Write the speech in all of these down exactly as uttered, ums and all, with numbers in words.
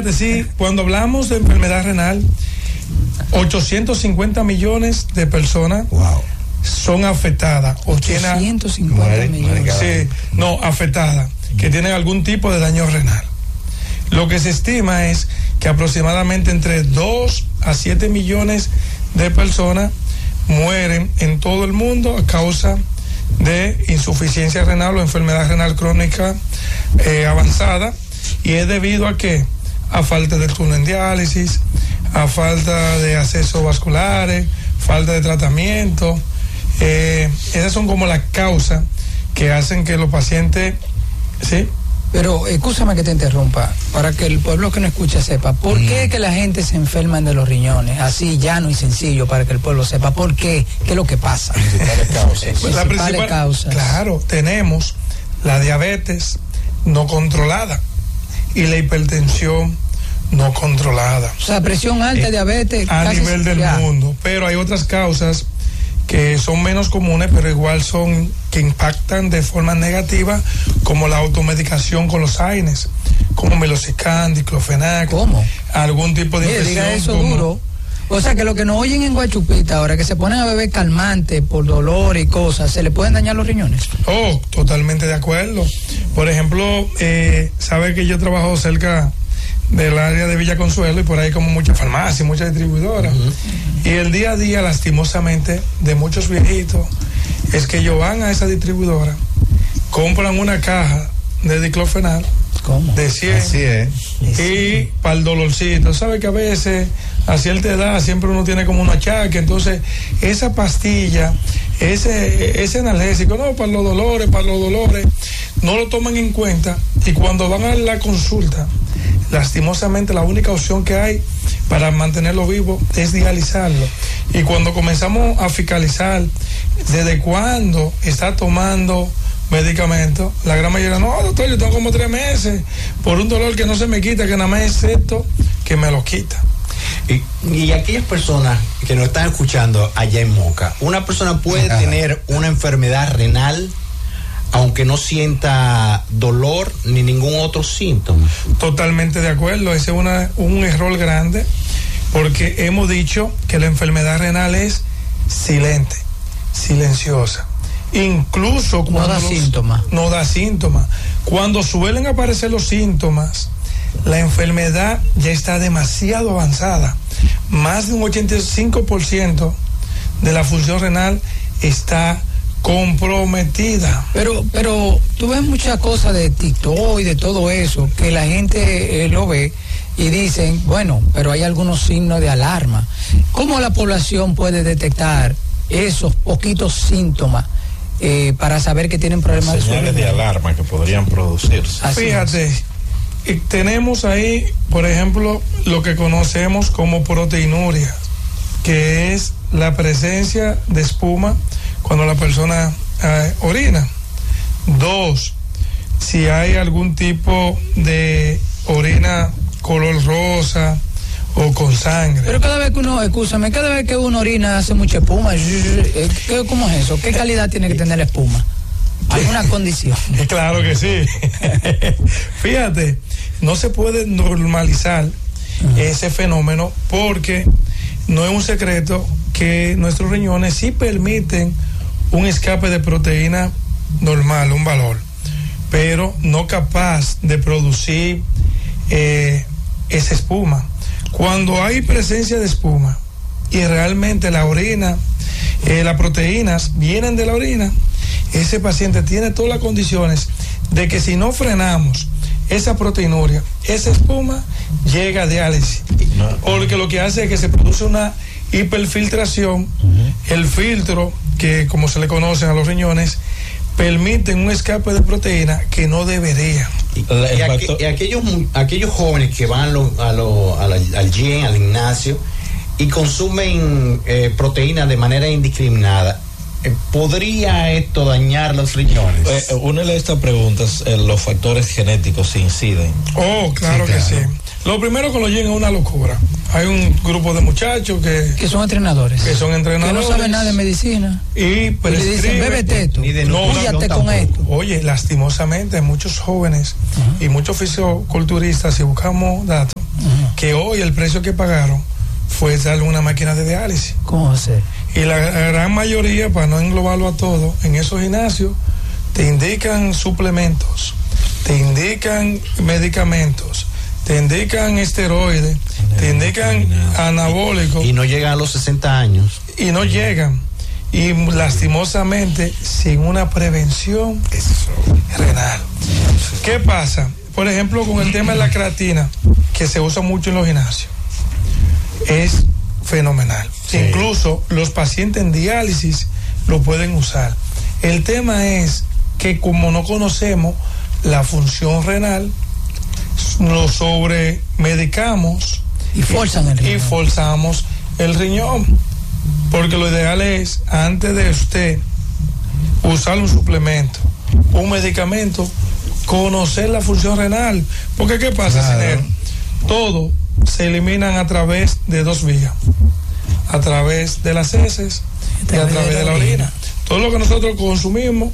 Sí, cuando hablamos de enfermedad renal, ochocientos cincuenta millones de personas wow. son afectadas o tienen ochocientos cincuenta millones. Sí, no, afectadas, que tienen algún tipo de daño renal. Lo que se estima es que aproximadamente entre dos a siete millones de personas mueren en todo el mundo a causa de insuficiencia renal o enfermedad renal crónica eh, avanzada, y es debido a que a falta de turno en diálisis, a falta de accesos vasculares, falta de tratamiento. Eh, esas son como las causas que hacen que los pacientes, ¿sí? Pero, escúchame que te interrumpa, para que el pueblo que no escucha sepa, ¿por mm. qué que la gente se enferma de los riñones? Así, llano y sencillo, para que el pueblo sepa. ¿Por qué? ¿Qué es lo que pasa? Principales causas. Pues la principal, causas. Claro, tenemos la diabetes no controlada y la hipertensión no controlada. O sea, presión alta, eh, diabetes. A casi nivel del ya. mundo. Pero hay otras causas que son menos comunes, pero igual son que impactan de forma negativa, como la automedicación con los A I N E S, como Meloxicam, diclofenac. ¿Cómo? Algún tipo de infección. Diga eso como... duro. O sea, que lo que nos oyen en Guachupita ahora, que se ponen a beber calmante por dolor y cosas, ¿se le pueden dañar los riñones? Oh, totalmente de acuerdo. Por ejemplo, eh, sabe que yo trabajo cerca del área de Villa Consuelo y por ahí como muchas farmacias, muchas distribuidoras. Uh-huh. Y el día a día, lastimosamente, de muchos viejitos, es que ellos van a esa distribuidora, compran una caja de diclofenac. ¿Cómo? De cien. Así es. Y para el dolorcito. ¿Sabe que a veces, a cierta edad, siempre uno tiene como un achaque? Entonces, esa pastilla, ese, ese analgésico, no, para los dolores, para los dolores, no lo toman en cuenta. Y cuando van a la consulta, lastimosamente la única opción que hay para mantenerlo vivo es dializarlo. Y cuando comenzamos a fiscalizar desde cuándo está tomando medicamentos, la gran mayoría, no, doctor, yo tengo como tres meses por un dolor que no se me quita, que nada más es esto que me lo quita. Y, y aquellas personas que nos están escuchando allá en Moca, una persona puede Ajá. tener una enfermedad renal aunque no sienta dolor ni ningún otro síntoma. Totalmente de acuerdo, ese es una, un error grande, porque hemos dicho que la enfermedad renal es silente, silenciosa. Incluso cuando no da síntomas. No da síntomas. Cuando suelen aparecer los síntomas, la enfermedad ya está demasiado avanzada. Más de un ochenta y cinco por ciento de la función renal está comprometida. Pero, pero tú ves muchas cosas de TikTok y de todo eso, que la gente eh, lo ve y dicen, bueno, pero hay algunos signos de alarma. ¿Cómo la población puede detectar esos poquitos síntomas eh, para saber que tienen problemas de señales de alarma que podrían producirse? Así Fíjate, es. tenemos ahí, por ejemplo, lo que conocemos como proteinuria, que es la presencia de espuma cuando la persona eh, orina. Dos, si hay algún tipo de orina color rosa o con sangre. Pero cada vez que uno, escúchame, cada vez que uno orina hace mucha espuma. ¿Cómo es eso? ¿Qué calidad tiene que tener la espuma? ¿Alguna condición? Claro que sí. Fíjate, no se puede normalizar uh-huh. ese fenómeno, porque no es un secreto que nuestros riñones sí permiten un escape de proteína normal, un valor, pero no capaz de producir eh, esa espuma. Cuando hay presencia de espuma y realmente la orina, eh, las proteínas vienen de la orina, ese paciente tiene todas las condiciones de que si no frenamos esa proteinuria, esa espuma llega a diálisis, porque lo que hace es que se produce una hiperfiltración. Uh-huh. El filtro, que como se le conocen a los riñones, permiten un escape de proteína que no debería. Y, y, aqu- y aquellos, aquellos jóvenes que van lo, a lo, a la, al gym, al gimnasio, y consumen eh, proteína de manera indiscriminada, eh, ¿podría esto dañar los riñones? Eh, una de estas preguntas, eh, los factores genéticos inciden. Oh, claro, sí, claro. que sí. Lo primero que lo llega es una locura. Hay un grupo de muchachos que... Que son entrenadores. Que son entrenadores. Que no saben nada de medicina. Y prescriben. Y le dicen, bébete esto. Ni de no, Púyate con esto. Oye, lastimosamente, muchos jóvenes uh-huh. y muchos fisiculturistas, si buscamos datos, que hoy el precio que pagaron fue darle una máquina de diálisis. ¿Cómo hacer? Y la gran mayoría, para no englobarlo a todo, en esos gimnasios te indican suplementos, te indican medicamentos, te indican esteroides, te indican anabólicos. Y no llegan a los sesenta años. Y no llegan. Y lastimosamente sin una prevención renal. ¿Qué pasa? Por ejemplo, con el tema de la creatina, que se usa mucho en los gimnasios, es fenomenal. Sí. Incluso los pacientes en diálisis lo pueden usar. El tema es que como no conocemos la función renal, lo sobremedicamos y forzan el riñón. Y forzamos el riñón. Porque lo ideal es, antes de usted usar un suplemento, un medicamento, conocer la función renal. Porque ¿qué pasa, claro. Cinero? Todo se eliminan a través de dos vías. A través de las heces y a través de la orina. Todo lo que nosotros consumimos,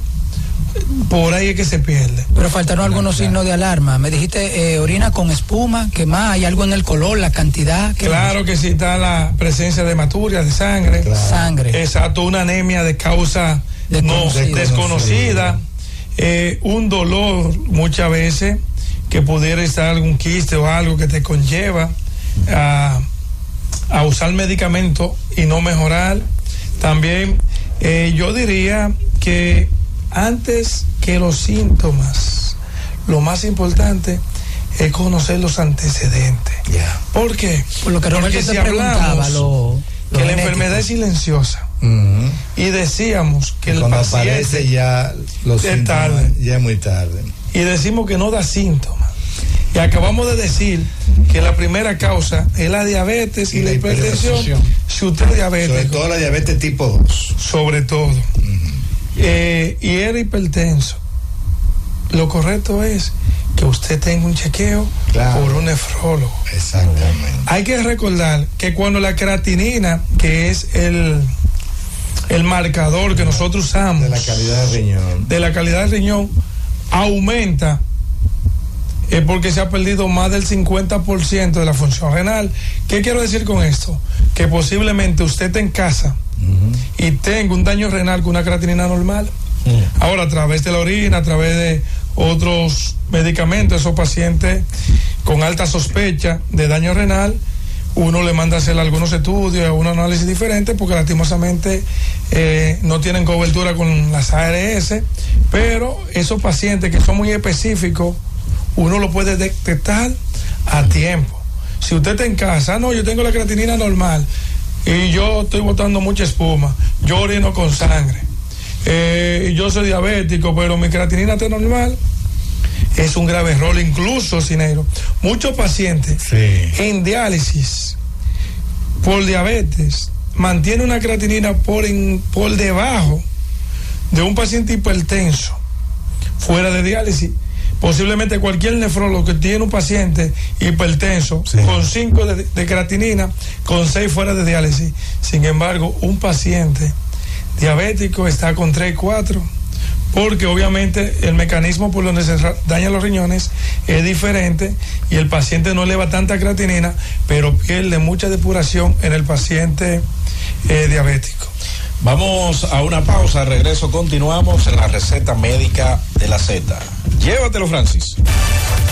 por ahí es que se pierde. Pero faltaron algunos claro. signos de alarma. Me dijiste eh, orina con espuma, ¿qué más? ¿Hay algo en el color, la cantidad? Claro que sí, está la presencia de hematuria, de sangre. Claro. Sangre. Exacto, una anemia de causa desconocida. No, desconocida. Eh, un dolor muchas veces que pudiera estar algún quiste o algo que te conlleva a, a usar medicamentos y no mejorar. También eh, yo diría que antes que los síntomas, lo más importante es conocer los antecedentes. Yeah. ¿Por qué? Por lo que Porque si hablamos lo, lo que la enfermedad es silenciosa, uh-huh, y decíamos que el cuando paciente aparece ya los es síntomas, tarde, ya es muy tarde, y decimos que no da síntomas, y acabamos de decir que la primera causa es la diabetes y, y la, la hipertensión. hipertensión. Si usted es diabético, sobre todo la diabetes tipo dos, sobre todo, uh-huh, eh, y era hipertenso, lo correcto es que usted tenga un chequeo, claro, por un nefrólogo. Exactamente. Hay que recordar que cuando la creatinina, que es el el marcador que nosotros usamos de la calidad del riñón, de la calidad del riñón aumenta, es porque se ha perdido más del cincuenta por ciento de la función renal. ¿Qué quiero decir con esto? Que posiblemente usted esté en casa, uh-huh, y tenga un daño renal con una creatinina normal. Uh-huh. Ahora, a través de la orina, a través de otros medicamentos, esos pacientes con alta sospecha de daño renal, uno le manda a hacer algunos estudios, un análisis diferente, porque lastimosamente eh, no tienen cobertura con las A R S, pero esos pacientes que son muy específicos, uno lo puede detectar a tiempo. Si usted está en casa, no, yo tengo la creatinina normal y yo estoy botando mucha espuma, yo orino con sangre, eh, yo soy diabético, pero mi creatinina está normal, es un grave error. Incluso, Cinero, muchos pacientes, sí, en diálisis por diabetes mantienen una creatinina por, en, por debajo de un paciente hipertenso fuera de diálisis. Posiblemente cualquier nefrólogo que tiene un paciente hipertenso, sí, con cinco de, de creatinina, con seis fuera de diálisis. Sin embargo, un paciente diabético está con tres, cuatro, porque obviamente el mecanismo por donde se dañan los riñones es diferente y el paciente no eleva tanta creatinina, pero pierde mucha depuración en el paciente eh, diabético. Vamos a una pausa, regreso continuamos en la receta médica de la Z. Llévatelo, Francis.